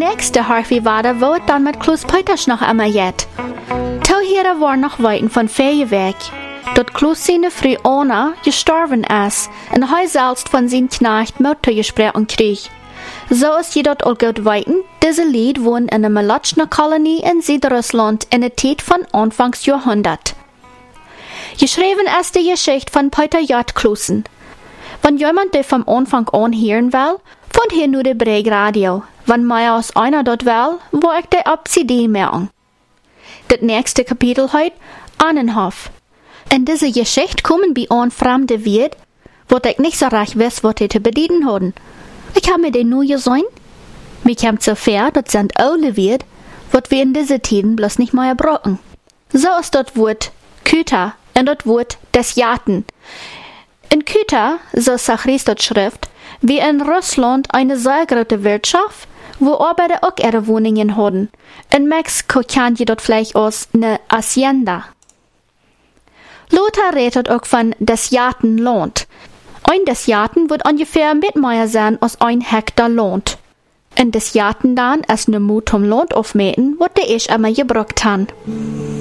nächste Harvey war, wo es dann mit Klaus Peters noch einmal jet. Tauhierer war noch weiten von Feijenweg. Dort Klaus seine Frau Anna gestorben ist und er selbst von seinem Knecht Mutter gesprochen krieg. So ist jedoch auch gut weiten, diese Lied wohnen in einer Melatschner Kolonie in Südrussland in der Zeit von Anfangsjahrhundert. Geschrieben ist die Geschichte von Peter J. Klusen. Wenn jemand die vom Anfang an hören will, von hier nur die Bregradio. Wenn mehr als einer dort will, wo ich die ab CD merken. Das nächste Kapitel heute, Annenhof. In dieser Geschichte kommen bei an fremde Wirt, wo ich nicht so recht weiß, was die zu bedienen haben. Ich habe mir den nur gesehen. Mir kommt so fair, das sind alle Wirt, was wir in diesen Tiden bloß nicht mehr brauchen. So ist das Wort Küter und das Wort des Jaten. In Küter, so sagt Christus Schrift, wie in Russland eine sehr große Wirtschaft, wo Arbeiter auch ihre Wohnungen haben. In Mexiko kennt ihr dort vielleicht als eine Hacienda. Luther redet auch von des Jaten Land. Ein des Jaten wird ungefähr mit mehr sein als 1 Hektar Land. In des Jaten dann, als ne Mut zum Land aufmähen, wird der ich einmal gebraucht haben.